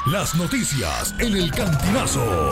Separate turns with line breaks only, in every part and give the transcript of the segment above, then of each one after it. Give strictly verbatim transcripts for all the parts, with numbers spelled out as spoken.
Las noticias en el Cantinazo.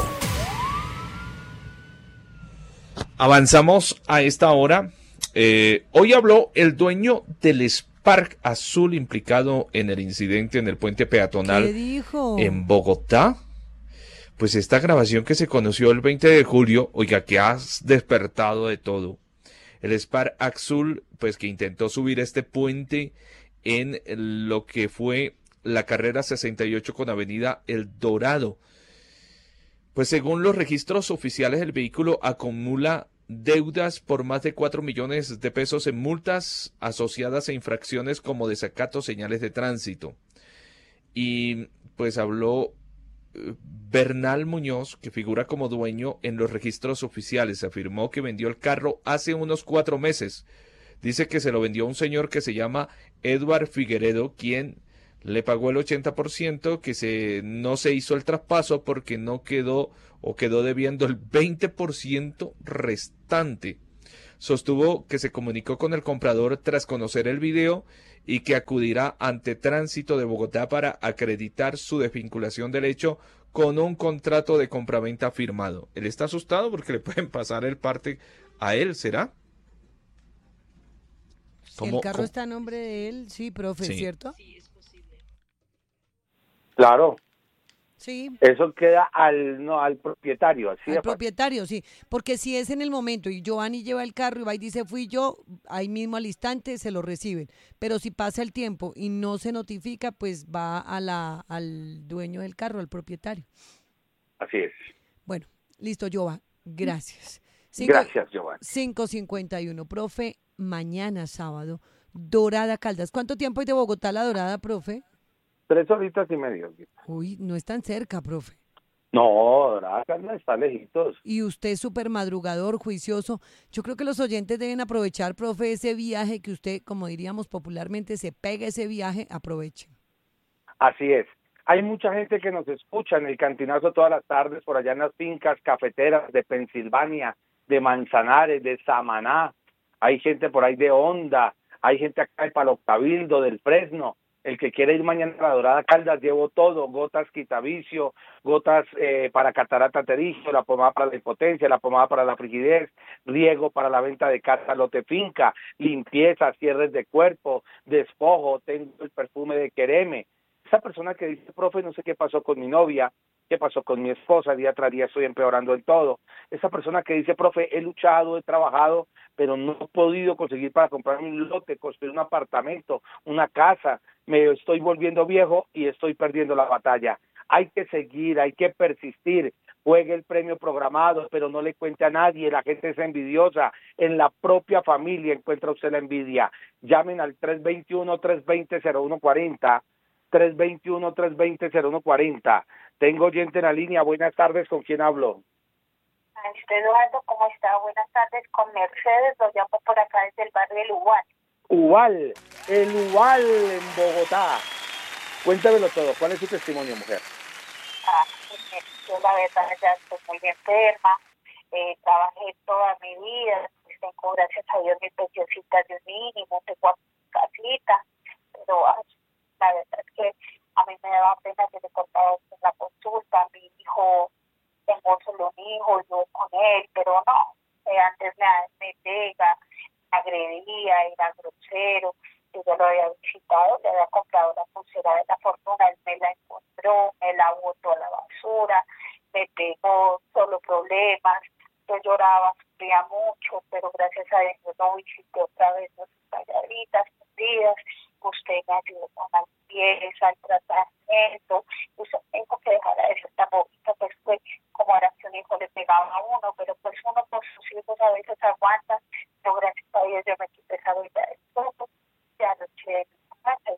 Avanzamos a esta hora. Eh, hoy habló el dueño del Spark Azul implicado en el incidente en el puente peatonal.
¿Qué dijo?
En Bogotá. Pues esta grabación que se conoció el veinte de julio, oiga, que has despertado de todo. El Spark Azul, pues que intentó subir este puente en lo que fue la carrera sesenta y ocho con avenida El Dorado. Pues según los registros oficiales, el vehículo acumula deudas por más de cuatro millones de pesos en multas asociadas a infracciones como desacato, señales de tránsito. Y pues habló Bernal Muñoz, que figura como dueño en los registros oficiales. Afirmó que vendió el carro hace unos cuatro meses. Dice que se lo vendió a un señor que se llama Edward Figueredo, quien le pagó el ochenta por ciento, que se, no se hizo el traspaso porque no quedó o quedó debiendo el veinte por ciento restante. Sostuvo que se comunicó con el comprador tras conocer el video y que acudirá ante Tránsito de Bogotá para acreditar su desvinculación del hecho con un contrato de compraventa firmado. Él está asustado porque le pueden pasar el parte a él, ¿será?
Si el carro está a nombre de él, sí, profe,
Sí.
¿cierto?
Claro.
Sí.
Eso queda al no al propietario, así
Al
de fácil.
propietario, sí. Porque si es en el momento y Giovanni lleva el carro y va y dice fui yo, ahí mismo al instante se lo reciben. Pero si pasa el tiempo y no se notifica, pues va a la, al dueño del carro, al propietario.
Así es.
Bueno, listo, Giovanni. Gracias. Cinco,
Gracias, Giovanni.
cinco cincuenta y uno, profe, mañana sábado, Dorada Caldas. ¿Cuánto tiempo hay de Bogotá a La Dorada, profe?
Tres horitas y medio.
Uy, no es tan cerca, profe.
No, Dorada Caldas está lejitos.
Y usted es súper madrugador, juicioso. Yo creo que los oyentes deben aprovechar, profe, ese viaje que usted, como diríamos popularmente, se pega ese viaje, aproveche.
Así es. Hay mucha gente que nos escucha en el Cantinazo todas las tardes por allá en las fincas cafeteras de Pensilvania, de Manzanares, de Samaná. Hay gente por ahí de Honda, hay gente acá de Palo Cabildo, del Fresno. El que quiere ir mañana a La Dorada Caldas, llevo todo, gotas quitavicio, gotas eh, para catarata terigio, la pomada para la impotencia, la pomada para la frigidez, riego para la venta de casa, lote finca, limpieza, cierres de cuerpo, despojo, tengo el perfume de Quereme. Esa persona que dice, profe, no sé qué pasó con mi novia, qué pasó con mi esposa, día tras día estoy empeorando en todo. Esa persona que dice, profe, he luchado, he trabajado, pero no he podido conseguir para comprar un lote, construir un apartamento, una casa, me estoy volviendo viejo y estoy perdiendo la batalla. Hay que seguir, hay que persistir, juegue el premio programado, pero no le cuente a nadie, la gente es envidiosa, en la propia familia encuentra usted la envidia. Llamen al tres dos uno, tres dos cero, cero uno cuatro cero, tres dos uno, tres dos cero, cero uno cuatro cero. Tengo oyente en la línea, buenas tardes, ¿con quién hablo?
Usted, Eduardo, ¿cómo está? Buenas tardes, con Mercedes, lo llamo por acá desde el barrio del Ubal.
Ubal, el Ubal en Bogotá. Cuéntamelo todo, ¿cuál es su testimonio, mujer?
Ah, yo la verdad ya estoy muy enferma, eh, trabajé toda mi vida, pues tengo, gracias a Dios, mis pensioncitas de un mínimo, tengo casita, pero ay, la verdad es que a mí me daba pena que le cortaba en la consulta, a mi hijo, tengo solo un hijo, yo con él, pero no, eh, antes me, me pega, me agredía, era grosero, yo ya lo había visitado, le había comprado la pulsera de la fortuna, él me la encontró, me la botó a la basura, me pegó, solo problemas, yo lloraba, sufría mucho, pero gracias a Dios no visité otra vez las talladitas, escondidas, usted me ayudó con la limpieza, el tratamiento, usted tengo que dejar a eso tan bonito, pues fue como era que un hijo le pegaba a uno, pero pues uno por sus hijos a veces aguanta, pero gracias a Dios yo me quité esa vida de todo, ya lo eché en mi casa,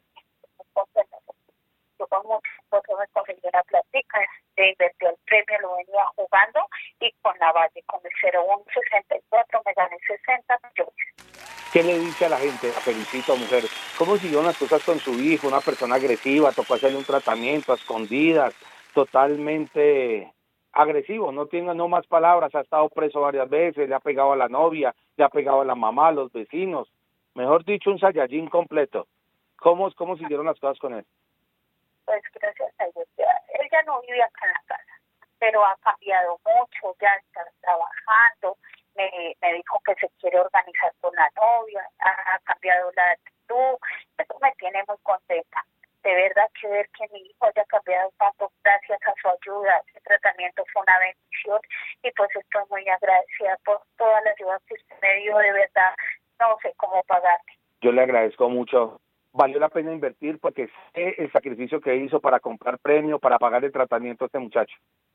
yo con mucho esfuerzo me conseguí una plática, de invirtió el premio, lo venía jugando, y con la Valle, con el cero uno sesenta y cuatro me gané sesenta millones.
¿Qué le dice a la gente? La felicito, mujer. ¿Cómo siguió las cosas con su hijo? Una persona agresiva, tocó hacerle un tratamiento a escondidas, totalmente agresivo, no tiene no más palabras, ha estado preso varias veces, le ha pegado a la novia, le ha pegado a la mamá, a los vecinos. Mejor dicho, un Saiyajin completo. ¿Cómo, cómo siguieron las cosas con él?
Pues gracias a Dios, ya, él ya no vive acá en la casa, pero ha cambiado mucho, ya está trabajando, me, me dijo que se quiere organizar con la novia, ha cambiado la actitud, eso me tiene muy contenta. De verdad que ver que mi hijo haya cambiado tanto gracias a su ayuda, ese tratamiento fue una bendición y pues estoy muy agradecida por toda la ayuda que usted me dio, de verdad, no sé cómo pagarle.
Yo le agradezco mucho. Valió la pena invertir porque sé el sacrificio que hizo para comprar premio, para pagar el tratamiento a este muchacho.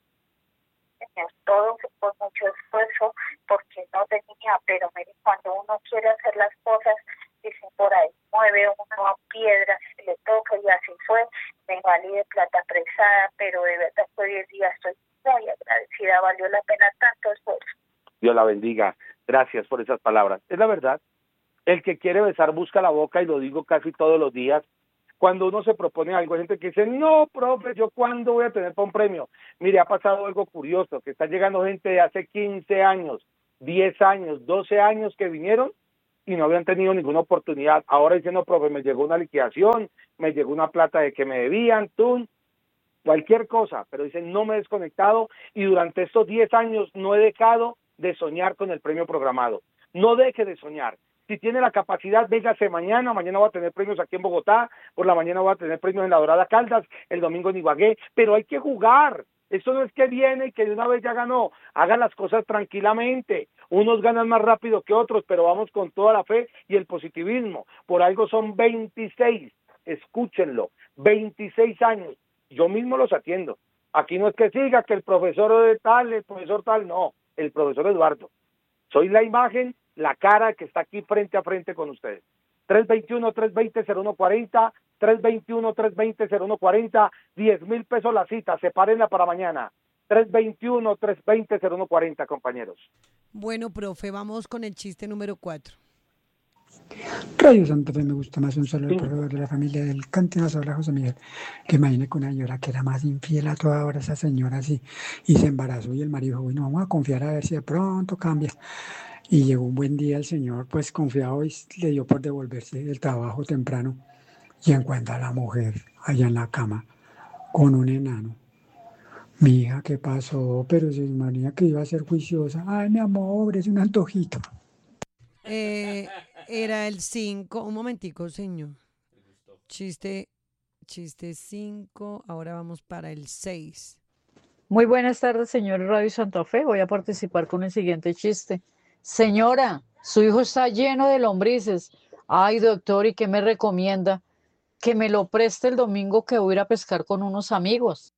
Señor, todo fue por mucho esfuerzo, porque no tenía, pero mire, cuando uno quiere hacer las cosas, dicen por ahí, mueve uno a piedras, se le toca y así fue, me valí de plata prestada, pero de verdad que hoy en día estoy muy agradecida, valió la pena tanto esfuerzo.
Dios la bendiga, gracias por esas palabras. Es la verdad, el que quiere besar busca la boca y lo digo casi todos los días. Cuando uno se propone algo, hay gente que dice, no, profe, ¿yo cuándo voy a tener para un premio? Mire, ha pasado algo curioso, que está llegando gente de hace quince años, diez años, doce años que vinieron y no habían tenido ninguna oportunidad. Ahora dicen, no, profe, me llegó una liquidación, me llegó una plata de que me debían, tú, cualquier cosa, pero dicen, no me he desconectado y durante estos diez años no he dejado de soñar con el premio programado. No deje de soñar. Si tiene la capacidad, véngase mañana, mañana voy a tener premios aquí en Bogotá, por la mañana voy a tener premios en La Dorada Caldas, el domingo en Ibagué, pero hay que jugar. Esto no es que viene y que de una vez ya ganó, hagan las cosas tranquilamente. Unos ganan más rápido que otros, pero vamos con toda la fe y el positivismo. Por algo son veintiséis, escúchenlo, veintiséis años, yo mismo los atiendo. Aquí no es que siga que el profesor de tal, el profesor tal, no, el profesor Eduardo. Soy la imagen, la cara que está aquí frente a frente con ustedes. tres dos uno, tres dos cero, cero uno cuatro cero, tres dos uno, tres dos cero, cero uno cuatro cero, diez mil pesos la cita, sepárenla para mañana. tres dos uno, tres dos cero, cero uno cuatro cero, compañeros.
Bueno, profe, vamos con el chiste número cuatro.
Radio Santa Fe, me gusta más un saludo por de la familia del Cantinazo de la José Miguel, que imagine que una señora que era más infiel a toda hora, esa señora así, y se embarazó y el marido dijo, bueno, vamos a confiar a ver si de pronto cambia. Y llegó un buen día el señor, pues confiado, y le dio por devolverse del trabajo temprano y encuentra a la mujer allá en la cama con un enano. Mi hija, ¿qué pasó? Pero si María que iba a ser juiciosa. Ay, mi amor, es un antojito.
Eh, era el cinco. Un momentico, señor. Chiste, chiste cinco. Ahora vamos para el seis.
Muy buenas tardes, señor Radio Santa Fe. Voy a participar con el siguiente chiste. Señora, su hijo está lleno de lombrices. Ay, doctor, ¿y qué me recomienda? Que me lo preste el domingo que voy a ir a pescar con unos amigos.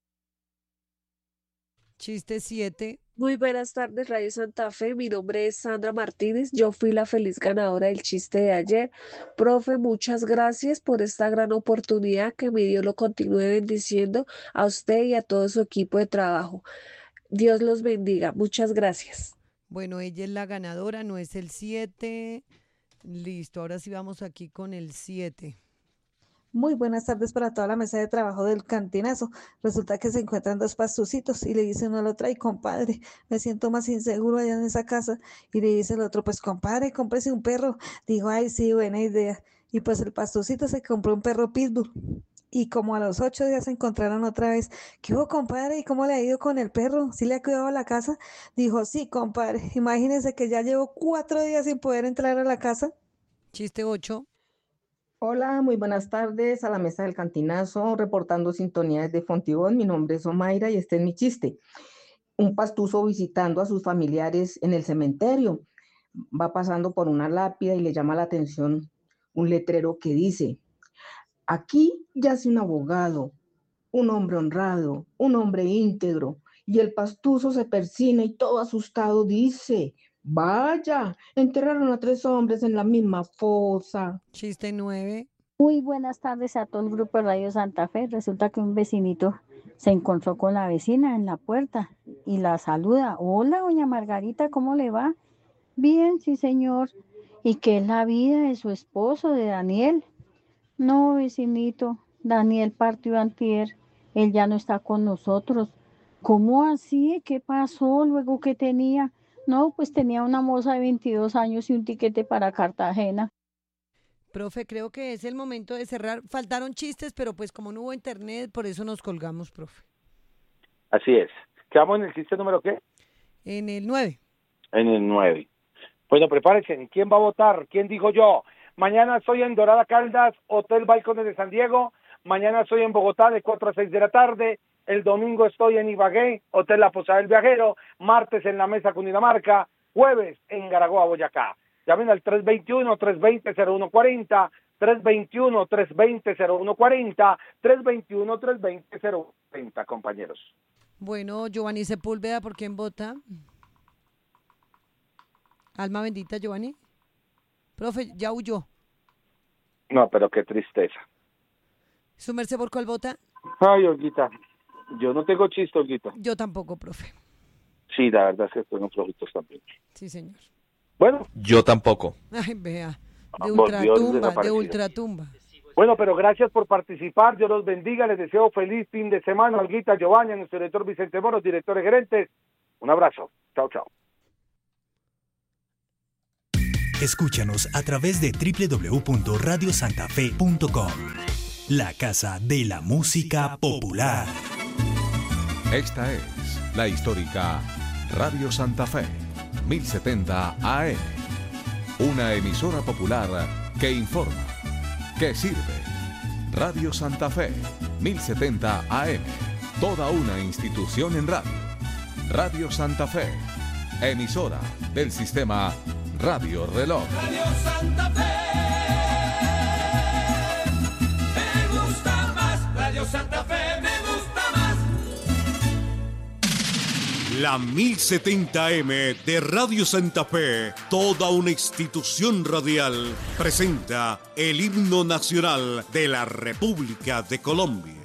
Chiste siete.
Muy buenas tardes, Radio Santa Fe. Mi nombre es Sandra Martínez. Yo fui la feliz ganadora del chiste de ayer. Profe, muchas gracias por esta gran oportunidad. Que mi Dios lo continúe bendiciendo a usted y a todo su equipo de trabajo. Dios los bendiga. Muchas gracias.
Bueno, ella es la ganadora, no es el siete. Listo, ahora sí vamos aquí con el siete.
Muy buenas tardes para toda la mesa de trabajo del Cantinazo. Resulta que se encuentran dos pastucitos y le dice uno al otro, ay, compadre, me siento más inseguro allá en esa casa. Y le dice el otro, pues, compadre, cómprese un perro. Dijo, ay, sí, buena idea. Y pues el pastucito se compró un perro pitbull. Y como a los ocho días se encontraron otra vez. ¿Qué hubo, compadre? ¿Y cómo le ha ido con el perro? ¿Sí le ha cuidado la casa? Dijo, sí, compadre. Imagínense que ya llevo cuatro días sin poder entrar a la casa.
Chiste ocho.
Hola, muy buenas tardes a la mesa del Cantinazo, reportando sintonía desde Fontibón. Mi nombre es Omaira y este es mi chiste. Un pastuso visitando a sus familiares en el cementerio. Va pasando por una lápida y le llama la atención un letrero que dice: aquí yace un abogado, un hombre honrado, un hombre íntegro. Y el pastuso se persina y todo asustado dice: vaya, enterraron a tres hombres en la misma fosa.
Chiste nueve.
Muy buenas tardes a todo el grupo de Radio Santa Fe. Resulta que un vecinito se encontró con la vecina en la puerta y la saluda. Hola, doña Margarita, ¿cómo le va? Bien, sí, señor. ¿Y qué es la vida de su esposo, de Daniel? No, vecinito, Daniel partió antier. Él ya no está con nosotros. ¿Cómo así? ¿Qué pasó? ¿Luego qué tenía? No, pues tenía una moza de veintidós años y un tiquete para Cartagena.
Profe, creo que es el momento de cerrar. Faltaron chistes, pero pues como no hubo internet, por eso nos colgamos, profe.
Así es. ¿Quedamos en el chiste número qué?
En el nueve.
En el nueve. Bueno, prepárense. ¿Quién va a votar? ¿Quién dijo yo? Mañana estoy en Dorada Caldas, Hotel Balcones de San Diego. Mañana estoy en Bogotá de cuatro a seis de la tarde. El domingo estoy en Ibagué, Hotel La Posada del Viajero. Martes en La Mesa, Cundinamarca. Jueves en Garagoa, Boyacá. Llamen al tres dos uno, tres dos cero, cero uno cuatro cero, tres dos uno, tres dos cero, cero uno cuatro cero, tres dos uno, tres dos cero, cero uno cuatro cero, compañeros.
Bueno, Giovanni Sepúlveda, ¿por quién vota? Alma bendita, Giovanni. Profe, ya huyó.
No, pero qué tristeza.
¿Su merced por cuál vota?
Ay, Olguita, yo no tengo chiste, Olguita.
Yo tampoco, profe.
Sí, la verdad es que estoy en flojitos también.
Sí, señor.
Bueno.
Yo tampoco.
Ay, vea. De
Volvió
ultratumba, de
desaparecido.
ultratumba.
Bueno, pero gracias por participar. Dios los bendiga. Les deseo feliz fin de semana. Olguita, Giovanni, a nuestro director Vicente Moro, directores gerentes. Un abrazo. Chao, chao.
Escúchanos a través de doble u doble u doble u punto radio santa fe punto com. La casa de la música popular.
Esta es la histórica Radio Santa Fe, mil setenta A M. Una emisora popular que informa, que sirve. Radio Santa Fe, mil setenta A M. Toda una institución en radio. Radio Santa Fe, emisora del sistema Radio Reloj.
Radio Santa Fe, me gusta más. Radio Santa Fe, me gusta más.
La mil setenta A M de Radio Santa Fe, toda una institución radial, presenta el himno nacional de la República de Colombia.